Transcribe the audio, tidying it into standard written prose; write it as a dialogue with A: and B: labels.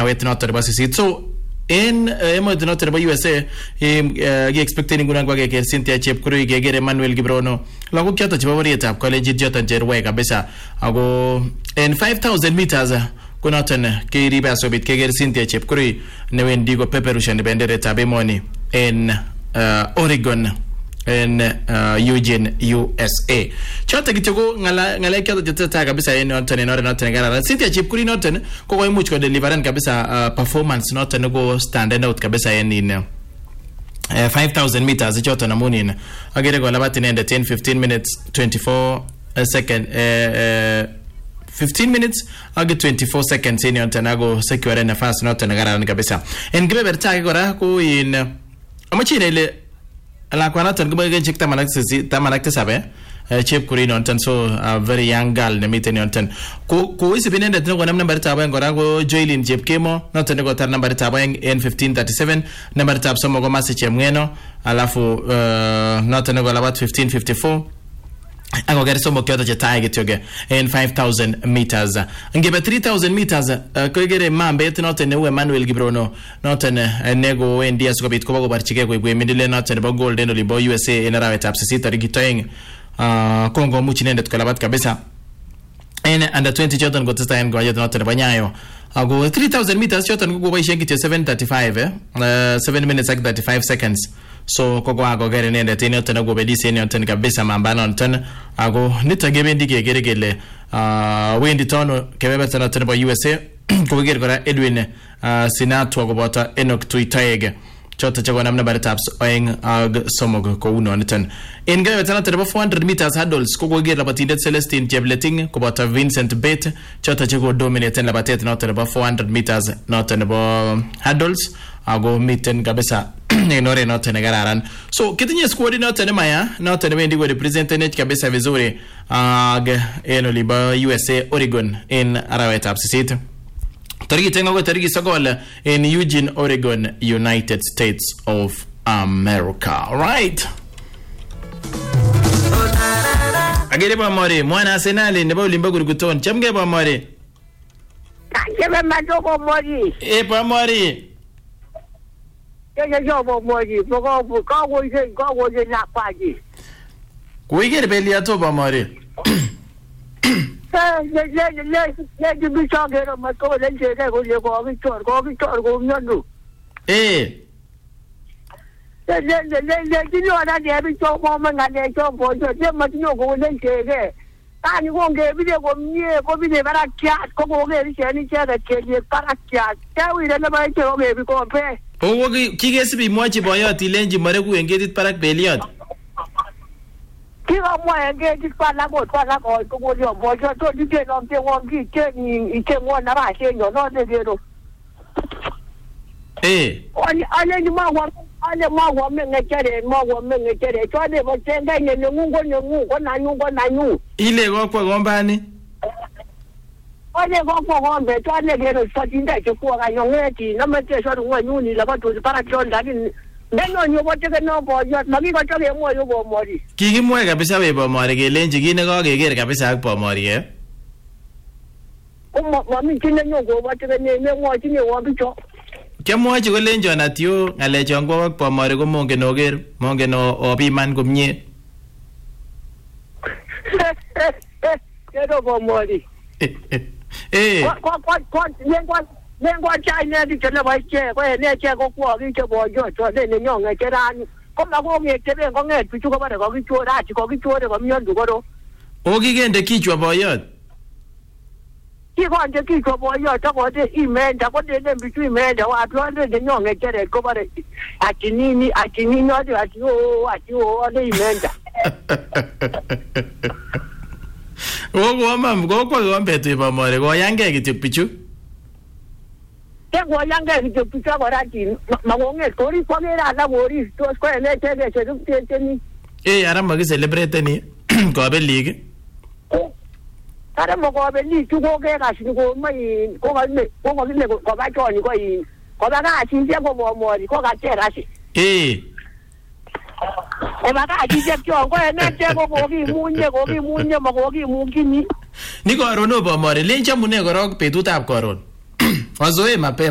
A: arawet noton nebo sisit. So en emoit noton nebo USA gi-expecteni ngunon kwa keker Cynthia Chepkurui, keker Emmanuel Kiprono, lagok choton chebo borietab college choton cherwae kabisa. Ako en 5000 meters ko noton keribe asobit keker Cynthia Chepkurui newendi ko peperushani benderetab emoni en Oregon en Eugene, USA. Choto kityo ko ngalek choto chetesetai kabisa en noton en oret noton kararan. Cynthia Chepkurui noton ko koimuch ko deliveren kabisa performance noton ko stand out kabisa en 5000 meters choton amun in agere ko labat inendet en 15 minutes 24 second 15 minutes ag 24 seconds en yoton ago secure nafas noton kararan kabisa. En kebeberta age kora ko in amachine ile lakwanatan kubogen chik tamanaktisab Chepkurui noton, so a very young girl nemiten yoton ko isip inendet ne konam nambaritab aeng kora ko Joylin Chepkemo noton ne kotar nambaritab aeng en 1537, nambaritab somok ko Mercy Chemngeno, alafu noton ne kolabat 1554 ako gari somok kyoto chetai kityoge en 5000 meters. Ngebe 3000 meters ko gere mambet noton ne Emmanuel Kiprono noton nego wendi asikobit koba kobarchige koibwe medal noton nebo gold en olibo USA en arawetab 8 tarikit 2 Kongo much inendet kolabat kabisa en under 20 choton kotesta en goyet noton nebo Nyayo. Ako 3000 meters choton ko koboisien kityo 7:35 7 minutes and 35 seconds. So koko ako gere inendet en yoton akobedis en yoton kabisa mamba noton. Ako nito gebendi kekere kele wendi tono kebeberta noton nebo USA koker kora Edwin Sinatua koboto Enoch Tuitaege choto chekonam nambaritab oeng ag somok kouno niton. En kebeberta noton nebo 400 meters hurdles ko koker labatindet Celestine Chepleting koboto Vincent Bett choto cheko dominate labatet noton nebo 400 meters noton nebo hurdles ago miten kabisa en oret noton nekararan. So kitinye squad noton nemaya noton newendi ko representenech kabisa vizuri ag en olibo USA Oregon en arawetab 8 tarikit tengo tarikit 9 en Eugene, Oregon, United States of America. Right. Agere ba mori mwana Arsenal nebo ulimba kurukuton chamge ba mori.
B: Kachebe matoko mori.
A: Ba mori.
B: Yo mori boko ko na paji.
A: Kuigere belia to ba mori.
B: Le bisogero ma ko le jere ko le ko nyandu. Le dino na de bi to mo ma ngane to bo jo de ma dino ko le jere. Ta ni ko nge bi de ko mie ko bi de bara kya ko ge ri cheni chera ke para kya. Ta wi le ba to ge bi ko pe.
A: O kigesibi mwachi boyot ilenji mare ku engetit parak beliot.
B: Kiwa mwa engeti pala ko yo bojo to dije no te won ki ke ni ike won na ba se yo no de gero. Ale ni ma wa me ngekere to de bo tenga ni ngungo ko na nyu. Ile
A: go kwa gombani.
B: Ale go kwa gombe to ale gero so tinda ke kwa ga yo ngeti na me te so ngwa nyu ni la ba to para chonda ni. Neno nyobo teke no boyot mami ko toke mo yo bo mori.
A: Kikimwe kabisa we bo mori kelenji kine kakeker kabisa ak bo mori
B: mami kine nyogo bo teke ne mo tine wo bicho.
A: Kemwochi kolenjon atyo ngalechon kwa ak bo mori ko mongen oker mongen opiman komie.
B: Kedo bo mori. Lengwa China di tele ba che ko ne che ko ko ri che bo jo to ne ne nyong che ran ko ma ko nge che ko nge pichu ko ba ko ki cho ra chi ko ki cho de ko myon du ko do
A: o ki gende kichwa boyot
B: ki ko ande ki ko boyot to ko de email da ko de ne pichu email da wa to ne ne nyong che de ko ba de akini no de ati o de email da
A: o mam go ko mbeto ba more go yange ki pichu.
B: Tengo yanga que picha barati magonge tori komera na mori to ko ne tege che du teni
A: aramba ke celebrate ni ko be league
B: aramba ko be league tu ko ke ga shi ko mai ko ga ne ko ba to ni ko ba ga shi je ko mori ko ga che ra shi ba ga shi je ko ne che ko munye ma ko ki mungini
A: ni ko rono ba mori lencha mune ko rok petutab koron wazoe mapema.